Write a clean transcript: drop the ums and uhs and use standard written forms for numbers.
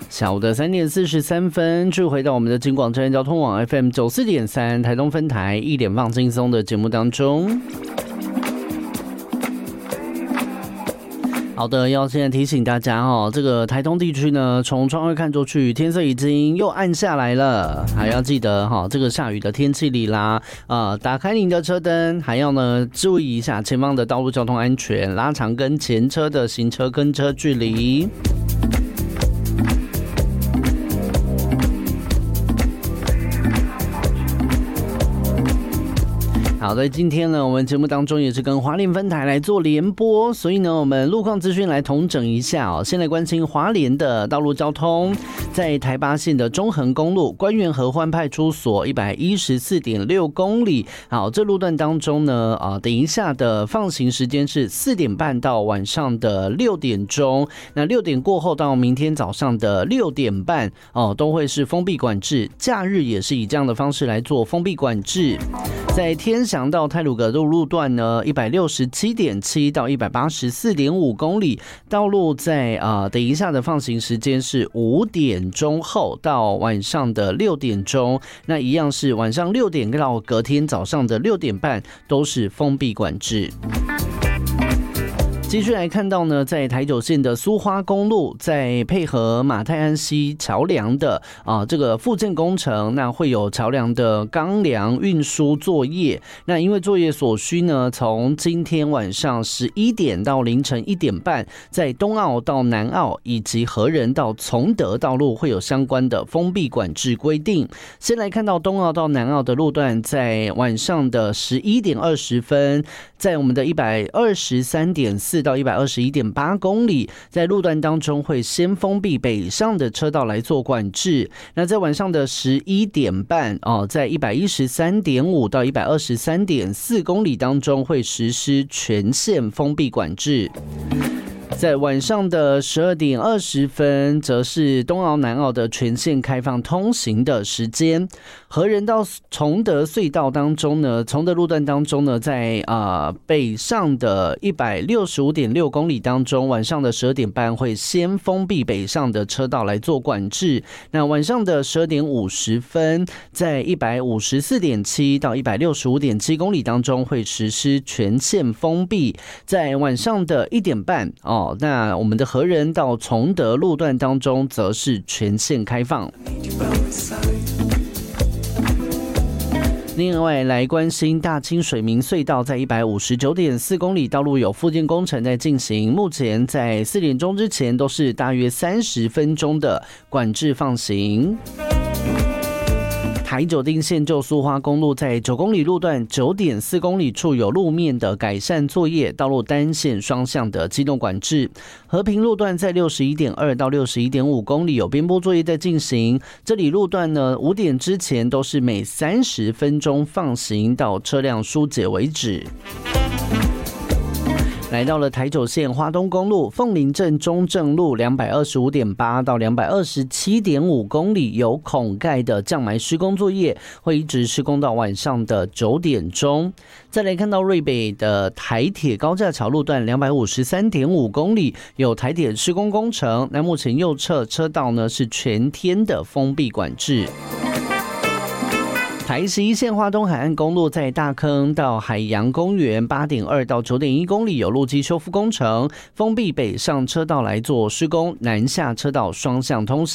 下午的3点43分，继续回到我们的金广真人交通网 FM 94.3台东分台1点放轻松的节目当中。好的，要现在提醒大家这个台东地区呢，从窗外看出去，天色已经又暗下来了，还要记得这个下雨的天气里啦，打开您的车灯，还要呢注意一下前方的道路交通安全，拉长跟前车的行车跟车距离。好的，今天呢，我们节目当中也是跟华联分台来做联播，所以呢，我们路况资讯来统整一下先来关心华联的道路交通，在台八线的中横公路官园合欢派出所 114.6 公里，好，这路段当中呢，等一下的放行时间是4点半到晚上的6点钟，那6点过后到明天早上的6点半都会是封闭管制，假日也是以这样的方式来做封闭管制。在天祥到太鲁阁路段呢 167.7 到 184.5 公里，道路在等一下的放行时间是5点钟后到晚上的6点钟，那一样是晚上6点到隔天早上的6点半都是封闭管制。继续来看到呢，在台九线的苏花公路，在配合马太安溪桥梁的这个复建工程，那会有桥梁的钢梁运输作业。那因为作业所需呢，从今天晚上11点到凌晨1点半，在东澳到南澳以及和仁到崇德道路会有相关的封闭管制规定。先来看到东澳到南澳的路段，在晚上的11点20分，在我们的123.4到 121.8 公里，在路段当中会先封闭北上的车道来做管制。那在晚上的11点半在 113.5 到 123.4 公里当中会实施全线封闭管制。在晚上的12点20分，则是东澳南澳的全线开放通行的时间。和仁到崇德隧道当中呢，崇德路段当中呢，在北上的 165.6 公里当中，晚上的12点半会先封闭北上的车道来做管制。那晚上的12点50分，在 154.7 到 165.7 公里当中会实施全线封闭。在晚上的1点半那我们的和仁到崇德路段当中则是全线开放。另外来关心大清水明隧道，在 159.4 公里道路有复建工程在进行，目前在4点钟之前都是大约30分钟的管制放行。台九丁线旧苏花公路在9公里路段 9.4 公里处有路面的改善作业，道路单线双向的机动管制。和平路段在 61.2 到 61.5 公里有边坡作业在进行，这里路段呢5点之前都是每30分钟放行到车辆疏解为止。来到了台九线花东公路凤林镇中正路 225.8 到 227.5 公里有孔盖的降埋施工作业，会一直施工到晚上的9点钟。再来看到瑞北的台铁高架桥路段 253.5 公里有台铁施工工程，那目前右侧车道呢是全天的封闭管制。台11线花东海岸公路在大坑到海洋公园 8.2 到 9.1 公里有路基修复工程，封闭北上车道来做施工，南下车道双向通行。